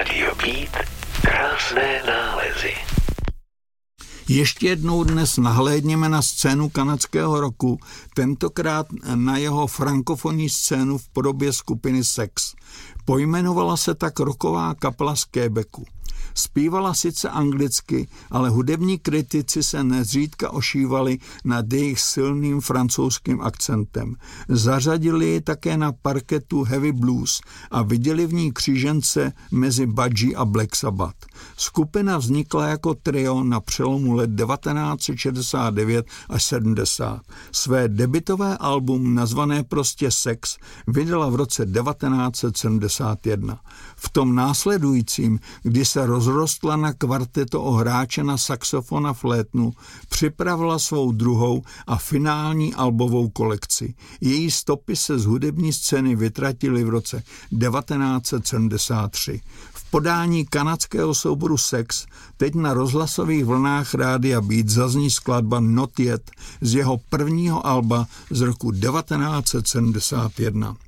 Radio Beat, krásné nálezy. Ještě jednou dnes nahlédněme na scénu kanadského rocku, tentokrát na jeho frankofonní scénu v podobě skupiny Sex. Pojmenovala se tak rocková kapela z Quebecu. Zpívala sice anglicky, ale hudební kritici se nezřídka ošívali nad jejich silným francouzským akcentem. Zařadili ji také na parketu heavy blues a viděli v ní křížence mezi Budgie a Black Sabbath. Skupina vznikla jako trio na přelomu let 1969 až 70. Své debutové album, nazvané prostě Sex, vydala v roce 1971. V tom následujícím, kdy se rozrostla na kvarteto o hráče na saxofon a flétnu, připravila svou druhou a finální albovou kolekci. Její stopy se z hudební scény vytratily v roce 1973. V podání kanadského souboru Sex teď na rozhlasových vlnách Rádia Beat zazní skladba Not Yet z jeho prvního alba z roku 1971.